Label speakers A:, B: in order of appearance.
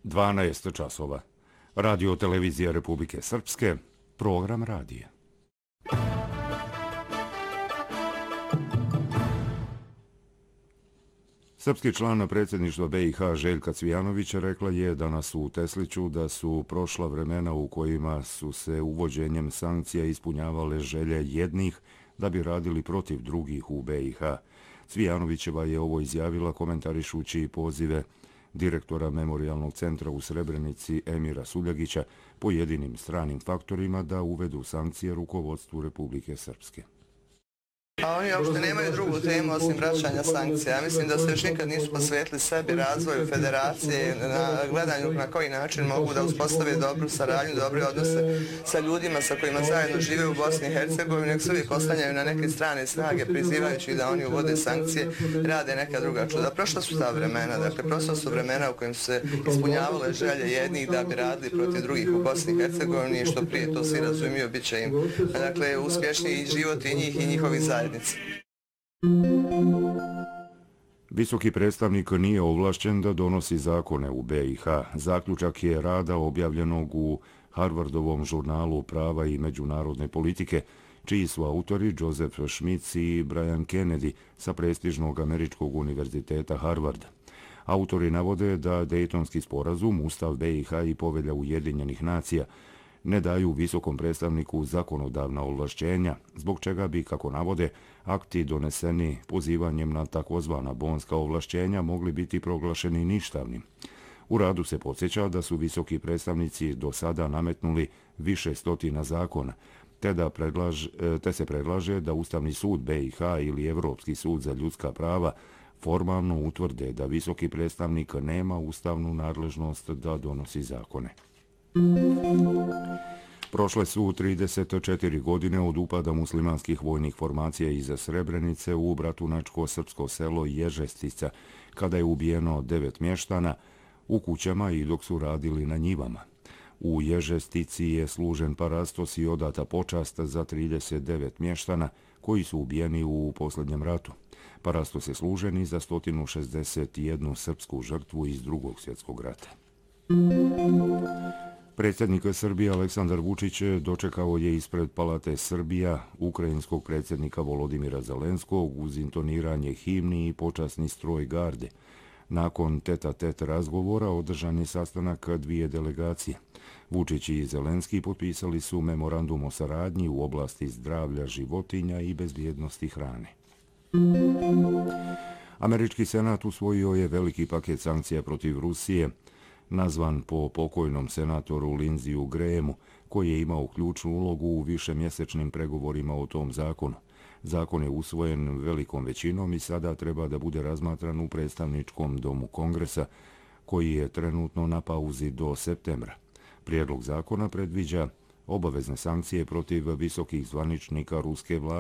A: 12 časova. Radio televizija Republike Srpske, program radija. Srpski član predsjedništva BiH Željka Cvijanovića rekla je danas u Tesliću da su prošla vremena u kojima su se uvođenjem sankcija ispunjavale želje jednih da bi radili protiv drugih u BiH. Cvijanovićeva je ovo izjavila komentarišući pozive direktora Memorijalnog centra u Srebrenici Emira Suljagića pojedinim stranim faktorima da uvedu sankcije rukovodstvu Republike Srpske.
B: A oni uopšte nemaju drugu temu osim vraćanja sankcija. Ja mislim da se još nikad nisu posvetili sebi, razvoju federacije, na gledanju na koji način mogu da uspostave dobru saradnju, dobre odnose sa ljudima sa kojima zajedno žive u Bosni i Hercegovini, nek se uvijek oslanjaju na neke strane snage, prizivajući da oni uvode sankcije, rade neka druga čuda. Prošla su ta vremena, dakle, prošla su vremena u kojim su se ispunjavale želje jednih da bi radili protiv drugih u Bosni i Hercegovini i što prije to svi razumiju, bit će im, dakle, uspješniji život i njih i njihovih zajednica.
A: Visoki predstavnik nije ovlašćen da donosi zakone u BiH. Zaključak je rada objavljenog u Harvardovom žurnalu Prava i međunarodne politike, čiji su autori Joseph Schmitz i Brian Kennedy sa prestižnog američkog univerziteta Harvard. Autori navode da Dejtonski sporazum, Ustav BiH i Povelja Ujedinjenih nacija ne daju visokom predstavniku zakonodavna ovlašćenja, zbog čega bi, kako navode, akti doneseni pozivanjem na takozvana bonska ovlašćenja mogli biti proglašeni ništavnim. U radu se podsjeća da su visoki predstavnici do sada nametnuli više stotina zakona, te se predlaže da Ustavni sud BiH ili Evropski sud za ljudska prava formalno utvrde da visoki predstavnik nema ustavnu nadležnost da donosi zakone. Prošle su 34 godine od upada muslimanskih vojnih formacija iza Srebrenice u bratunačko srpsko selo Ježestica, kada je ubijeno 9 mještana u kućama i dok su radili na njivama. U Ježestici je služen parastos i odata počast za 39 mještana koji su ubijeni u posljednjem ratu. Parastos je služen i za 161 srpsku žrtvu iz Drugog svjetskog rata. Predsjednik Srbije Aleksandar Vučić dočekao je ispred Palate Srbija ukrajinskog predsjednika Volodimira Zelenskog uz intoniranje himni i počasni stroj garde. Nakon tete-a-tete razgovora održan je sastanak dvije delegacije. Vučić i Zelenski potpisali su memorandum o saradnji u oblasti zdravlja životinja i bezbjednosti hrane. Američki senat usvojio je veliki paket sankcija protiv Rusije, nazvan po pokojnom senatoru Lindseyju Grahamu, koji je imao ključnu ulogu u višemjesečnim pregovorima o tom zakonu. Zakon je usvojen velikom većinom i sada treba da bude razmatran u predstavničkom domu Kongresa, koji je trenutno na pauzi do septembra. Prijedlog zakona predviđa obavezne sankcije protiv visokih zvaničnika ruske vlasti